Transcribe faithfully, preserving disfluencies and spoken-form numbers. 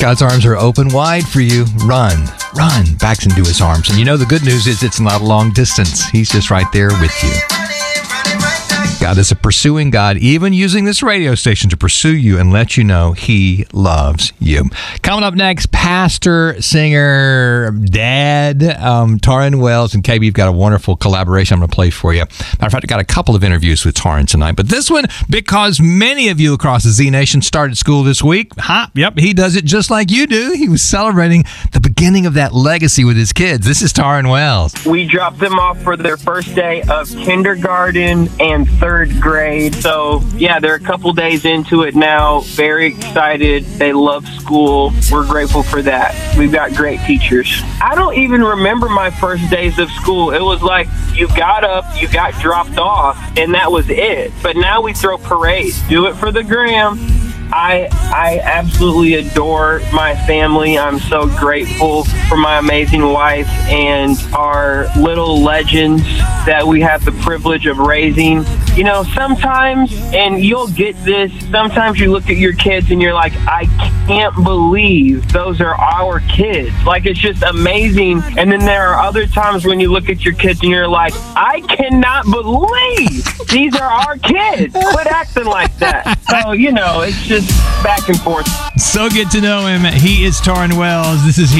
God's arms are open wide for you. Run, run, back into his arms. And you know the good news is it's not a long distance. He's just right there with you. God is a pursuing God, even using this radio station to pursue you and let you know he loves you. Coming up next, pastor, singer, dad, um, Taryn Wells and K B, you've got a wonderful collaboration I'm going to play for you. Matter of fact, I got a couple of interviews with Taryn tonight, but this one, because many of you across the Z Nation started school this week. Huh? Yep, he does it just like you do. He was celebrating the beginning of that legacy with his kids. This is Taryn Wells. We dropped them off for their first day of kindergarten and third grade. So, yeah, they're a couple days into it now. Very excited. They love school. We're grateful for that. We've got great teachers. I don't even remember my first days of school. It was like you got up, you got dropped off, and that was it. But now we throw parades. Do it for the gram. I I absolutely adore my family. I'm so grateful for my amazing wife and our little legends that we have the privilege of raising. You know, sometimes, and you'll get this, sometimes you look at your kids and you're like, I can't believe those are our kids. Like, it's just amazing. And then there are other times when you look at your kids and you're like, I cannot believe these are our kids. Quit acting like that. So, you know, it's just back and forth. So good to know him. He is Taryn Wells. This is he.